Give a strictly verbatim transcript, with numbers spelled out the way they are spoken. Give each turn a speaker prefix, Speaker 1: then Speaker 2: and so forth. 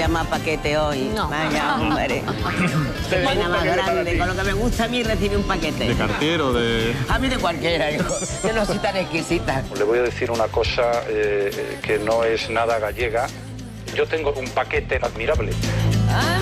Speaker 1: llama paquete hoy.
Speaker 2: No.
Speaker 1: Vaya, hombre. Qué pena más grande. Con lo que me gusta a mí recibir un paquete.
Speaker 3: ¿De cartier o de...?
Speaker 1: A mí de cualquiera, hijo. Yo no soy tan exquisita.
Speaker 4: Le voy a decir una cosa eh, que no es nada gallega. Yo tengo un paquete admirable.